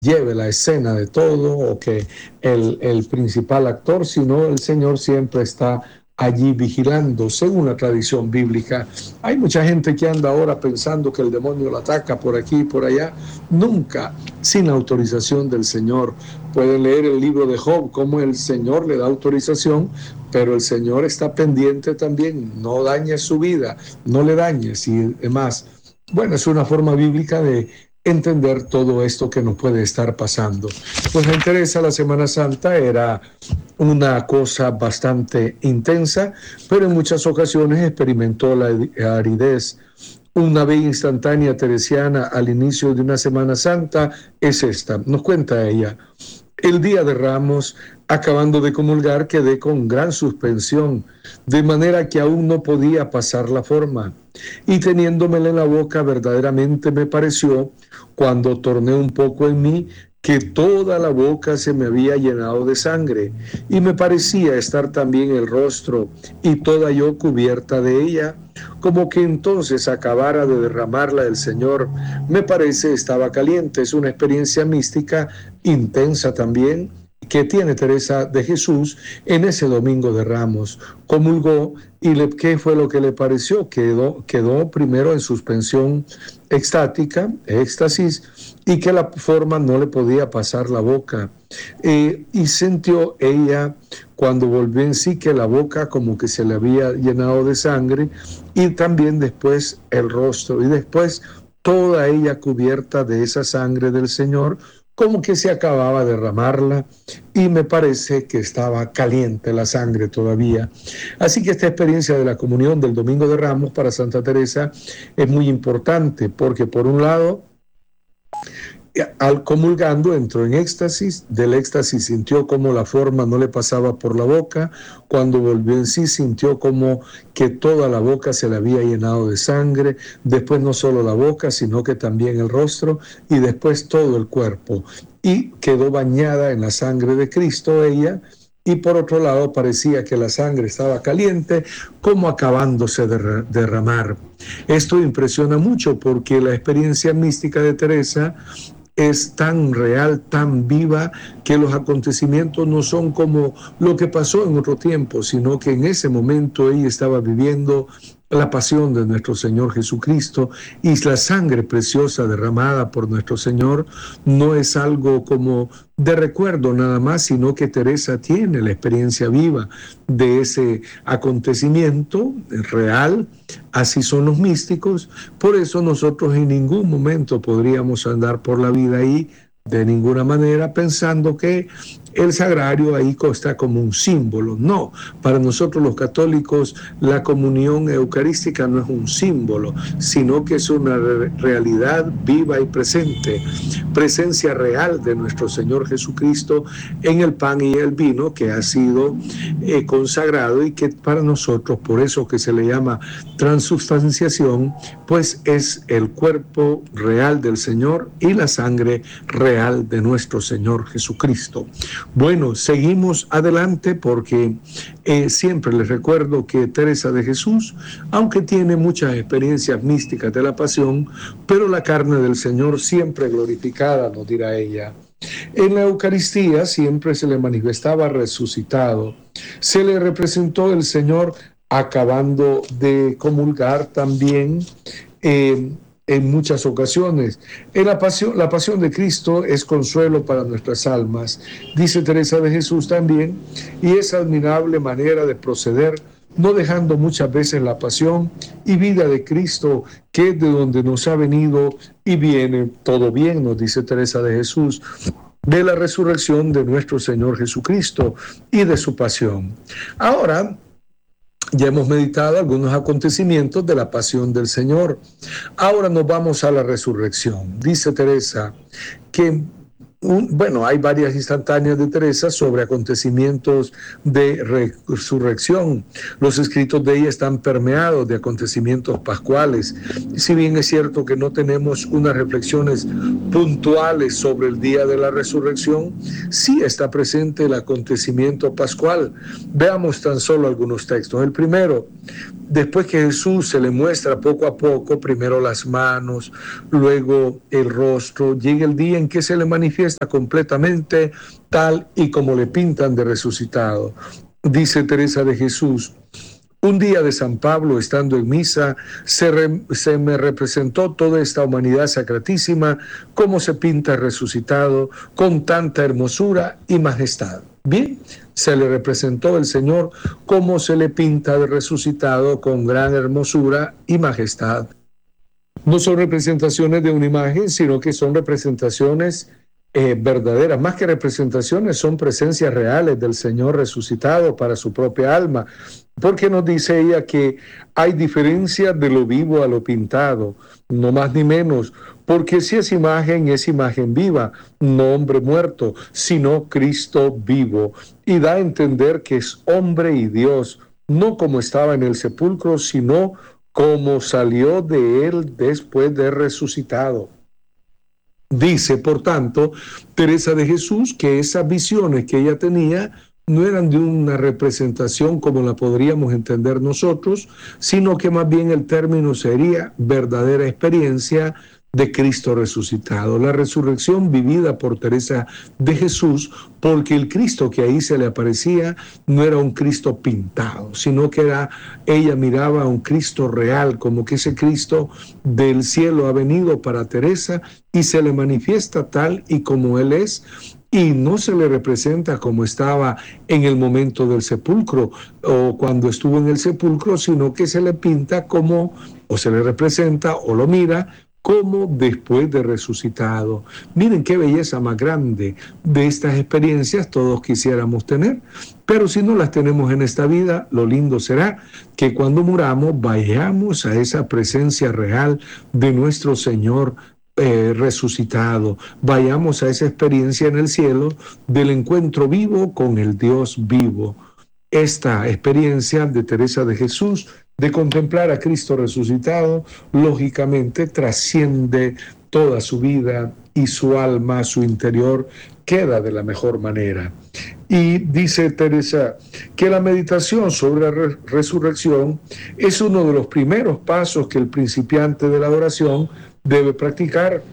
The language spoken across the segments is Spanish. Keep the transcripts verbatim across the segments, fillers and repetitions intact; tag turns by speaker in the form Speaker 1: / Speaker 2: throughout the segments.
Speaker 1: lleve la escena de todo o que el, el principal actor, sino el Señor siempre está allí vigilando, según la tradición bíblica. Hay mucha gente que anda ahora pensando que el demonio lo ataca por aquí y por allá. Nunca, sin la autorización del Señor. Pueden leer el libro de Job, cómo el Señor le da autorización, pero el Señor está pendiente también. No dañes su vida, no le dañes y demás. Bueno, es una forma bíblica de entender todo esto que nos puede estar pasando. Pues en Teresa la Semana Santa era una cosa bastante intensa, pero en muchas ocasiones experimentó la aridez. Una vez instantánea teresiana al inicio de una Semana Santa es esta. Nos cuenta ella: el día de Ramos, acabando de comulgar, quedé con gran suspensión, de manera que aún no podía pasar la forma. Y teniéndomela en la boca, verdaderamente me pareció, cuando torné un poco en mí, que toda la boca se me había llenado de sangre, y me parecía estar también el rostro, y toda yo cubierta de ella, como que entonces acabara de derramarla el Señor. Me parece estaba caliente. Es una experiencia mística intensa también que tiene Teresa de Jesús en ese domingo de Ramos. Comulgó y le, ¿qué fue lo que le pareció? Quedó, quedó primero en suspensión extática, éxtasis, y que la forma no le podía pasar la boca. Eh, y sintió ella, cuando volvió en sí, que la boca como que se le había llenado de sangre, y también después el rostro, y después toda ella cubierta de esa sangre del Señor, como que se acababa de derramarla, y me parece que estaba caliente la sangre todavía. Así que esta experiencia de la comunión del Domingo de Ramos para Santa Teresa es muy importante, porque por un lado, al comulgando entró en éxtasis, del éxtasis sintió como la forma no le pasaba por la boca, cuando volvió en sí sintió como que toda la boca se le había llenado de sangre, después no solo la boca, sino que también el rostro, y después todo el cuerpo, y quedó bañada en la sangre de Cristo ella, y por otro lado parecía que la sangre estaba caliente, como acabándose de derramar. Esto impresiona mucho porque la experiencia mística de Teresa es tan real, tan viva, que los acontecimientos no son como lo que pasó en otro tiempo, sino que en ese momento ella estaba viviendo la pasión de nuestro Señor Jesucristo, y la sangre preciosa derramada por nuestro Señor no es algo como de recuerdo nada más, sino que Teresa tiene la experiencia viva de ese acontecimiento real. Así son los místicos. Por eso nosotros en ningún momento podríamos andar por la vida ahí de ninguna manera pensando que el sagrario ahí está como un símbolo. No, para nosotros los católicos la comunión eucarística no es un símbolo, sino que es una realidad viva y presente, presencia real de nuestro Señor Jesucristo en el pan y el vino que ha sido eh, consagrado, y que para nosotros, por eso que se le llama transubstanciación, pues es el cuerpo real del Señor y la sangre real de nuestro Señor Jesucristo. Bueno, seguimos adelante porque eh, siempre les recuerdo que Teresa de Jesús, aunque tiene muchas experiencias místicas de la pasión, pero la carne del Señor siempre glorificada, nos dirá ella. En la Eucaristía siempre se le manifestaba resucitado. Se le representó el Señor acabando de comulgar también, eh, en muchas ocasiones. En la pasión, la pasión de Cristo es consuelo para nuestras almas, dice Teresa de Jesús también, y es admirable manera de proceder, no dejando muchas veces la pasión y vida de Cristo, que es de donde nos ha venido y viene todo bien, nos dice Teresa de Jesús, de la resurrección de nuestro Señor Jesucristo y de su pasión. Ahora, ya hemos meditado algunos acontecimientos de la pasión del Señor. Ahora nos vamos a la resurrección. Dice Teresa que un, bueno, hay varias instantáneas de Teresa sobre acontecimientos de resurrección. Los escritos de ella están permeados de acontecimientos pascuales. Si bien es cierto que no tenemos unas reflexiones puntuales sobre el día de la resurrección, sí está presente el acontecimiento pascual. Veamos tan solo algunos textos. El primero, después que Jesús se le muestra poco a poco, primero las manos, luego el rostro, llega el día en que se le manifiesta completamente tal y como le pintan de resucitado. Dice Teresa de Jesús: un día de San Pablo, estando en misa, se, re, se me representó toda esta humanidad sacratísima, como se pinta resucitado, con tanta hermosura y majestad. Bien, se le representó el Señor como se le pinta de resucitado, con gran hermosura y majestad. No son representaciones de una imagen, sino que son representaciones eh, verdaderas. Más que representaciones, son presencias reales del Señor resucitado para su propia alma. Porque nos dice ella que hay diferencia de lo vivo a lo pintado, no más ni menos, porque si es imagen, es imagen viva, no hombre muerto, sino Cristo vivo, y da a entender que es hombre y Dios, no como estaba en el sepulcro, sino como salió de él después de resucitado. Dice, por tanto, Teresa de Jesús, que esas visiones que ella tenía no eran de una representación como la podríamos entender nosotros, sino que más bien el término sería verdadera experiencia de Cristo resucitado. La resurrección vivida por Teresa de Jesús, porque el Cristo que ahí se le aparecía no era un Cristo pintado, sino que era, ella miraba a un Cristo real, como que ese Cristo del cielo ha venido para Teresa y se le manifiesta tal y como Él es, y no se le representa como estaba en el momento del sepulcro o cuando estuvo en el sepulcro, sino que se le pinta como, o se le representa o lo mira como después de resucitado. Miren qué belleza más grande de estas experiencias todos quisiéramos tener, pero si no las tenemos en esta vida, lo lindo será que cuando muramos vayamos a esa presencia real de nuestro Señor Eh, resucitado, vayamos a esa experiencia en el cielo del encuentro vivo con el Dios vivo. Esta experiencia de Teresa de Jesús, de contemplar a Cristo resucitado, lógicamente trasciende toda su vida y su alma, su interior, queda de la mejor manera. Y dice Teresa que la meditación sobre la re- resurrección es uno de los primeros pasos que el principiante de la adoración debe practicar.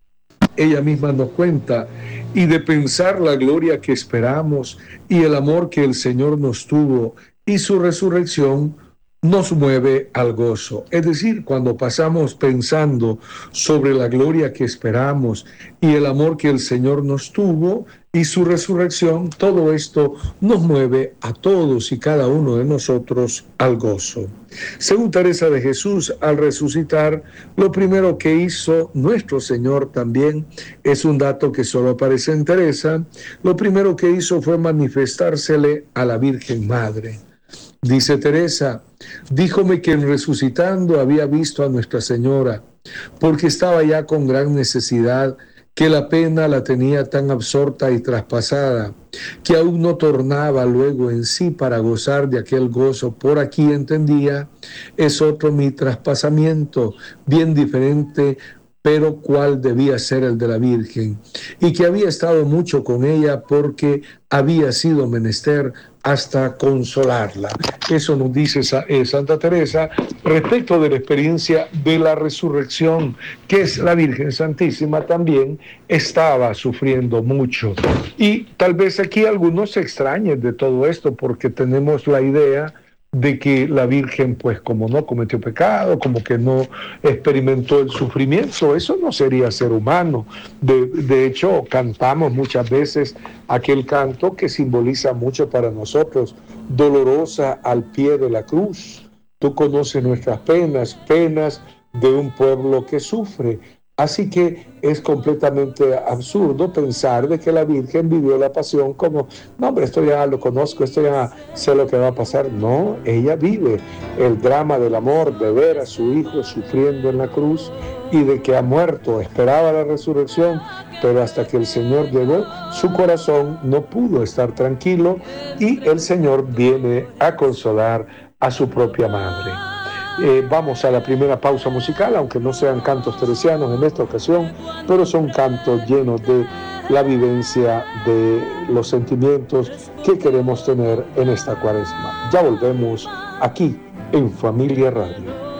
Speaker 1: Ella misma nos cuenta, y de pensar la gloria que esperamos y el amor que el Señor nos tuvo y su resurrección nos mueve al gozo. Es decir, cuando pasamos pensando sobre la gloria que esperamos y el amor que el Señor nos tuvo y su resurrección, todo esto nos mueve a todos y cada uno de nosotros al gozo. Según Teresa de Jesús, al resucitar, lo primero que hizo nuestro Señor también, es un dato que solo aparece en Teresa, lo primero que hizo fue manifestársele a la Virgen Madre. Dice Teresa, díjome que en resucitando había visto a Nuestra Señora, porque estaba ya con gran necesidad, que la pena la tenía tan absorta y traspasada, que aún no tornaba luego en sí para gozar de aquel gozo. Por aquí entendía, es otro mi traspasamiento, bien diferente, pero cuál debía ser el de la Virgen, y que había estado mucho con ella porque había sido menester hasta consolarla. Eso nos dice Santa Teresa respecto de la experiencia de la resurrección, que es la Virgen Santísima también estaba sufriendo mucho. Y tal vez aquí algunos se extrañen de todo esto porque tenemos la idea de que la Virgen, pues como no cometió pecado, como que no experimentó el sufrimiento, eso no sería ser humano. De, de hecho, cantamos muchas veces aquel canto que simboliza mucho para nosotros, dolorosa al pie de la cruz. Tú conoces nuestras penas, penas de un pueblo que sufre. Así que es completamente absurdo pensar de que la Virgen vivió la pasión como, no hombre, esto ya lo conozco, esto ya sé lo que va a pasar. No, ella vive el drama del amor, de ver a su hijo sufriendo en la cruz y de que ha muerto, esperaba la resurrección, pero hasta que el Señor llegó, su corazón no pudo estar tranquilo y el Señor viene a consolar a su propia madre. Eh, vamos a la primera pausa musical, aunque no sean cantos teresianos en esta ocasión, pero son cantos llenos de la vivencia de los sentimientos que queremos tener en esta cuaresma. Ya volvemos aquí en Familia Radio.